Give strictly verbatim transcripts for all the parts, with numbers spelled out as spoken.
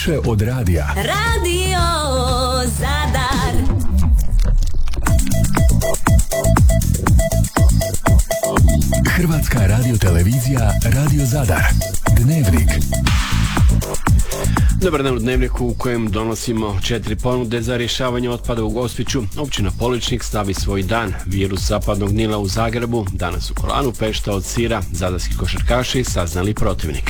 Više od radija. Radio Zadar. Hrvatska radiotelevizija Radio Zadar. Dnevnik. Dobar dan u Dnevniku u kojem donosimo četiri ponude za rješavanje otpada u Gospiću. Općina Poličnik slavi svoj dan. Virus zapadnog Nila u Zagrebu. Danas u Kolanu Pešta od sira. Zadarski košarkaši saznali protivnike.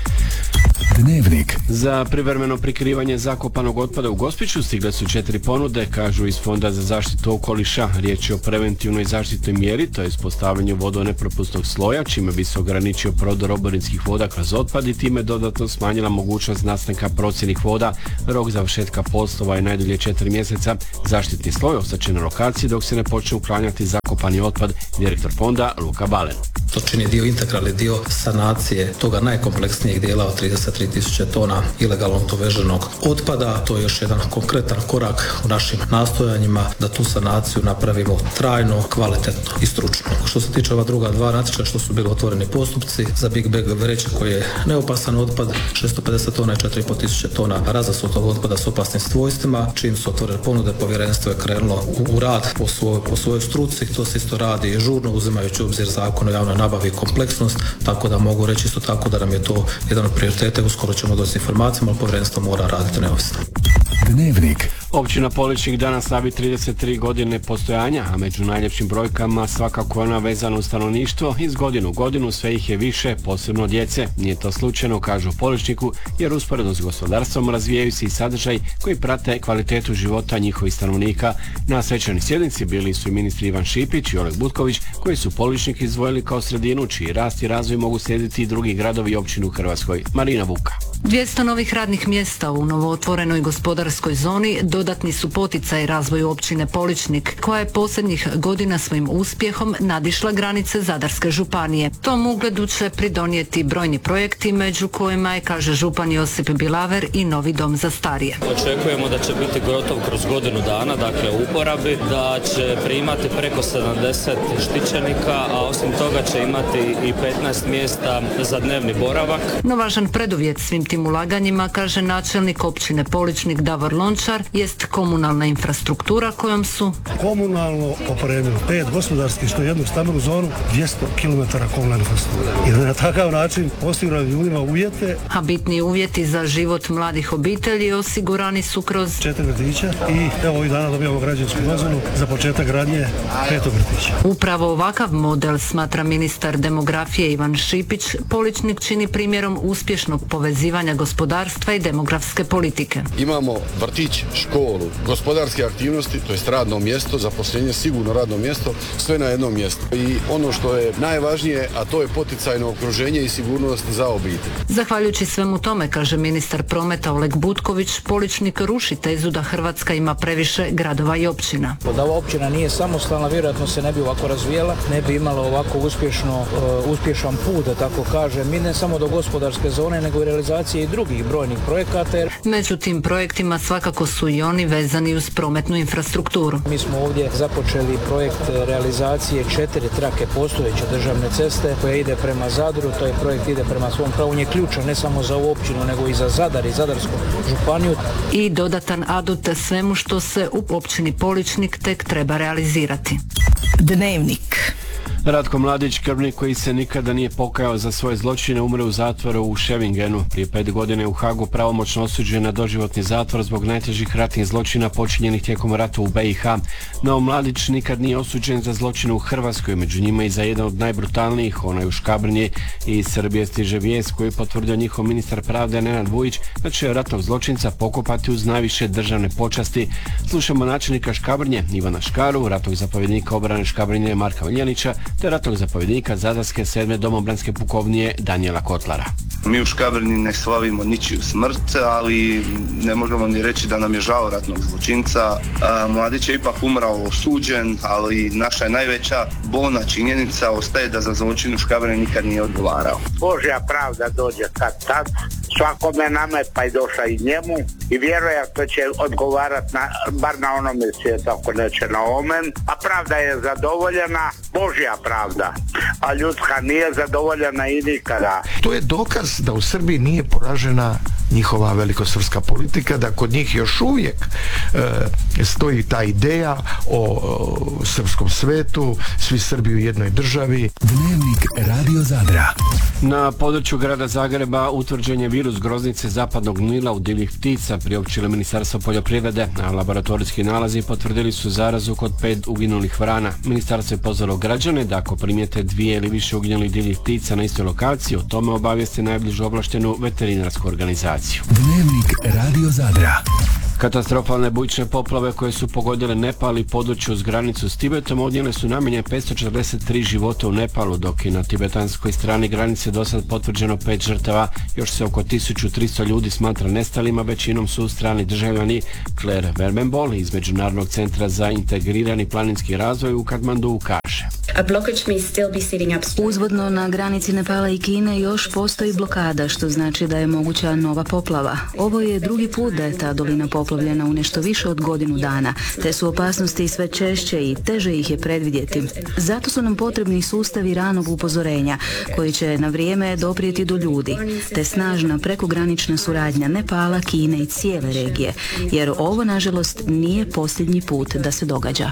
Dnevnik. Za privremeno prikrivanje zakopanog otpada u Gospiću stigle su četiri ponude, kažu iz Fonda za zaštitu okoliša. Riječ je o preventivnoj zaštitnoj mjeri, to je postavljanju vodonepropusnog sloja, čime bi se ograničio prodor oborinskih voda kroz otpad i time dodatno smanjila mogućnost nastanka procjednih voda. Rok završetka poslova je najdulje četiri mjeseca. Zaštitni sloj ostaće na lokaciji dok se ne počne uklanjati zakopani otpad, direktor fonda Luka Balen. To čini dio, integralni dio sanacije toga najkompleksnijeg dijela od trideset tri tisuće tona ilegalno doveženog otpada. To je još jedan konkretan korak u našim nastojanjima da tu sanaciju napravimo trajno, kvalitetno i stručno. Što se tiče ova druga dva natječaja što su bili otvoreni postupci za Big Bag vreće koji je neopasan otpad, šesto pedeset tona i četiri i pol tisuće tona razasutog otpada s opasnim svojstvima. Čim su otvorene ponude, povjerenstvo je krenulo u, u rad po svojoj, po svojoj struci. To se isto radi i žurno uzimajući u obzir zakon o javnoj nabavi kompleksnost, tako da mogu reći isto tako da nam je to jedan od prioriteta. Uskoro ćemo doći s informacijama, ali povjerenstvo mora raditi neovisno. Dnevnik. Općina Poličnik danas slavi trideset tri godine postojanja, a među najljepšim brojkama svakako ona vezana u stanovništvo. Iz godinu u godinu sve ih je više, posebno djece. Nije to slučajno, kažu u Poličniku, jer usporedno s gospodarstvom razvijaju se i sadržaj koji prate kvalitetu života njihovih stanovnika. Na svečanoj sjednici bili su i ministri Ivan Šipić i Oleg Butković, koji su Poličnik izdvojili kao sredinu čiji rast i razvoj mogu slijediti i drugi gradovi i općine u Hrvatskoj. Marina Vuka. dvjesto novih radnih mjesta u novootvorenoj gospodarskoj zoni dodatni su poticaj razvoju općine Poličnik, koja je posljednjih godina svojim uspjehom nadišla granice Zadarske županije. Tom ugledu će pridonijeti brojni projekti, među kojima je, kaže župan Josip Bilaver, i novi dom za starije. Očekujemo da će biti gotov kroz godinu dana, dakle u uporabi, da će primati preko sedamdeset štićenika, a osim toga će imati i petnaest mjesta za dnevni boravak. No važan preduvjet svim tim ulaganjima, kaže načelnik općine Poličnik Davor Lončar, jest komunalna infrastruktura kojom su komunalno opremili pet gospodarskih što jednu stambenu zonu, dvjesto kilometara komunalne infrastrukture. I da na takav način osigurali ljudima uvjete. A bitni uvjeti za život mladih obitelji osigurani su kroz četiri vrtića i evo ovih dana dobijamo građevinsku dozvolu za početak gradnje petog vrtića. Upravo ovakav model, smatra ministar demografije Ivan Šipić, Poličnik čini primjerom uspješnog povezivanja gospodarstva i demografske politike. Imamo vrtić, školu, gospodarske aktivnosti, to jest radno mjesto, zaposlenje, sigurno radno mjesto, sve na jednom mjestu. I ono što je najvažnije, a to je poticajno okruženje i sigurnost za obitelj. Zahvaljujući svemu tome, kaže ministar prometa Oleg Butković, Poličnik ruši tezu da Hrvatska ima previše gradova i općina. Da ova općina nije samostalna, vjerojatno se ne bi ovako razvijela, ne bi imala ovako uspješno, uh, uspješan put, da tako kaže, mi ne samo do gospodarske zone, nego i realizacije i drugih brojnih projekata. Među tim projektima svakako su i oni vezani uz prometnu infrastrukturu. Mi smo ovdje započeli projekt realizacije četiri trake postojeće državne ceste koja ide prema Zadru. To je projekt ide prema svom pravu, on je ključan ne samo za ovu općinu nego i za Zadar i Zadarsku županiju. I dodatan adut svemu što se u općini Poličnik tek treba realizirati. Dnevnik. Ratko Mladić, skrbnik koji se nikada nije pokajao za svoje zločine, umre u zatvoru u Schevingenu. Prije pet godine u Hagu pravomoćno osuđen na doživotni zatvor zbog najtežih ratnih zločina počinjenih tijekom rata u be i ha. No Mladić nikad nije osuđen za zločine u Hrvatskoj, među njima i za jedan od najbrutalnijih, onaj u Škabrnji. I iz Srbije stiže vijest koju je potvrdio njihov ministar pravde Nenad Vujić da će ratnog zločinca pokopati uz najviše državne počasti. Slušamo načelnika Škabrnje Ivana Škaru, ratnog zapovjednika obrane Škabrnje Marka Miljanića, te ratnog zapovjednika Zadarske sedme domobranske pukovnije Danijela Kotlara. Mi u Škabrnji ne slavimo ničiju smrt, ali ne možemo ni reći da nam je žao ratnog zločinca. Mladić je ipak umrao osuđen, ali naša je najveća bolna činjenica ostaje da za zločin u Škabrnji nikad nije odgovarao. Božja pravda dođe kad tad, svakome nama pa i došla i njemu i vjerojatno će odgovarati na, bar na onome svijetu, ako neće na omen, a pravda je zadovoljena, Božja pravda, a ljudska nije zadovoljena i nikada. To je dokaz da u Srbiji nije poražena njihova velikosrpska politika, da kod njih još uvijek e, stoji ta ideja o, o srpskom svetu, svi Srbi u jednoj državi. Dnevnik Radio Zadra. Na području grada Zagreba utvrđen je virus groznice zapadnog Nila u divljih ptica, priopćilo Ministarstvo poljoprivrede, a laboratorijski nalazi potvrdili su zarazu kod pet uginulih vrana. Ministarstvo je pozvalo građane da ako primijete dvije ili više uginulih divljih ptica na istoj lokaciji, o tome obavijeste najbližu ovlaštenu veterinarsku organizaciju. Dnevnik Radio Zadra. Katastrofalne bujične poplave koje su pogodile Nepal i područje uz granicu s Tibetom odnijele su najmanje petsto četrdeset tri života u Nepalu, dok je na tibetanskoj strani granice dosad potvrđeno pet žrtava. Još se oko tisuću tristo ljudi smatra nestalima, većinom su strani državljani. Claire Vermenbol iz Međunarodnog centra za integrirani planinski razvoj u Katmandu kaže: Uzvodno na granici Nepala i Kine još postoji blokada, što znači da je moguća nova poplava. Ovo je drugi put da je ta dolina poplavljena u nešto više od godinu dana, te su opasnosti sve češće i teže ih je predvidjeti. Zato su nam potrebni sustavi ranog upozorenja, koji će na vrijeme doprijeti do ljudi, te snažna prekogranična suradnja Nepala, Kine i cijele regije, jer ovo, nažalost, nije posljednji put da se događa.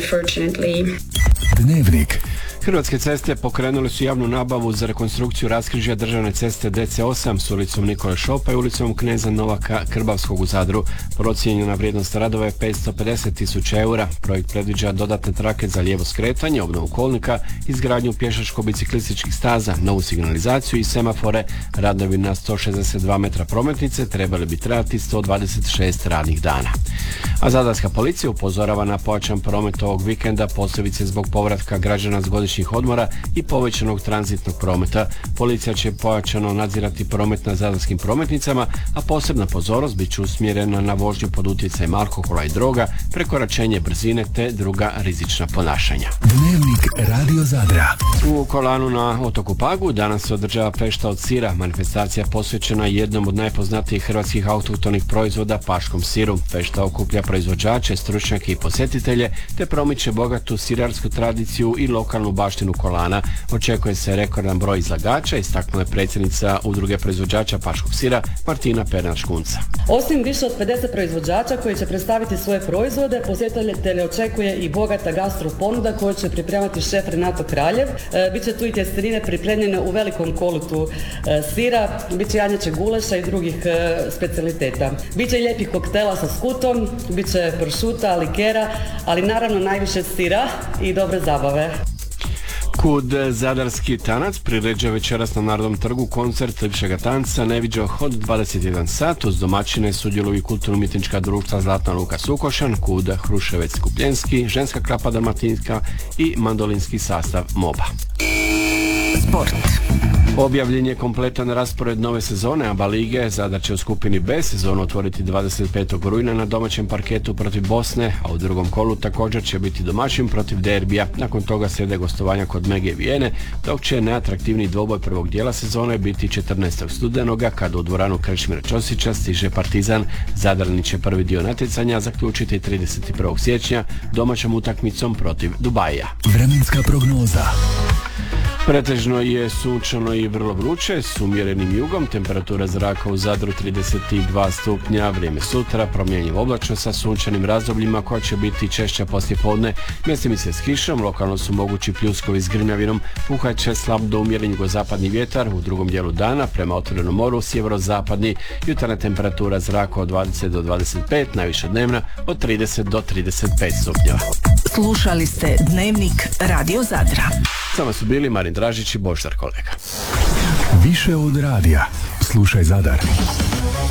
Dnevnik. Hrvatske ceste pokrenule su javnu nabavu za rekonstrukciju raskrižja državne ceste D C osam s ulicom Nikole Šopa i ulicom Kneza Novaka Krbavskog u Zadru. Procijenjena vrijednost radova je petsto pedeset tisuća eura. Projekt predviđa dodatne trake za lijevo skretanje, obnovu kolnika, izgradnju pješačko-biciklističkih staza, novu signalizaciju i semafore. Radovi na sto šezdeset dva metra prometnice trebali bi trajati sto dvadeset šest radnih dana. A zadarska policija upozorava na pojačan promet ovog vikenda, posebice zbog povratka građana s godišnjih odmora i povećanog tranzitnog prometa. Policija će pojačano nadzirati promet na zadarskim prometnicama, a posebna pozornost bit će usmjerena na vožnju pod utjecajem alkohola i droga, prekoračenje brzine te druga rizična ponašanja. Dnevnik Radio Zadra. U Kolanu na otoku Pagu danas se održava fešta od sira, manifestacija posvećena jednom od najpoznatijih hrvatskih autohtonih proizvoda, paškom siru. Fešta okuplja proizvođače, stručnjake i posjetitelje, te promiče bogatu sirarsku tradiciju i lokalnu baštinu Kolana. Očekuje se rekordan broj izlagača, istaknula je predsjednica udruge proizvođača paškog sira Martina Pernaš-Kunca. Osim više od pedeset proizvođača koji će predstaviti svoje proizvode, posjetitelje očekuje i bogata gastro ponuda koju će pripremati šef Renato Kraljev. E, biće tu i tjestenine pripremljene u velikom kolutu e, sira, biće janjeće guleša i drugih e, specijaliteta. Biće i lijepih koktela sa skutom, biće pršuta, likera, ali naravno najviše sira i dobre zabave. Kud Zadarski tanac priređuje večeras na Narodnom trgu koncert Lipšega tanca Neviđo od dvadeset jedan sat. Uz domaćine sudjeluju i kulturno-umjetnička društva Zlatna Luka Sukošan, Kud Hruševec Kupljenski, Ženska klapa Dalmatinska i mandolinski sastav Moba. Sport. Objavljen je kompletan raspored nove sezone A B A lige. Zadar će u skupini B sezonu otvoriti dvadeset petog rujna na domaćem parketu protiv Bosne, a u drugom kolu također će biti domaćin protiv Derbija. Nakon toga slijede gostovanja kod Mege Vijene, dok će neatraktivni dvoboj prvog dijela sezone biti četrnaestog studenoga kada u dvoranu Krešimira Ćosića stiže Partizan. Zadarni će prvi dio natjecanja zaključiti trideset prvog siječnja domaćom utakmicom protiv Dubaija. Vremenska prognoza. Pretežno je sunčano i vrlo vruće, s umjerenim jugom, temperatura zraka u Zadru trideset dva stupnja, vrijeme sutra promjenjivo oblačno sa sunčanim razdobljima koja će biti češća poslijepodne, mjestimice s kišom, lokalno su mogući pljuskovi s grmljavinom, puhat će slab do umjeren jugozapadni vjetar, u drugom dijelu dana prema otvorenom moru sjeverozapadni, jutarnja temperatura zraka od dvadeset do dvadeset pet, najviša dnevna od trideset do trideset pet stupnjeva. Slušali ste Dnevnik Radio Zadra. Samo su bili Marin Dražić i Boždar kolega. Više od radija. Slušaj Zadar.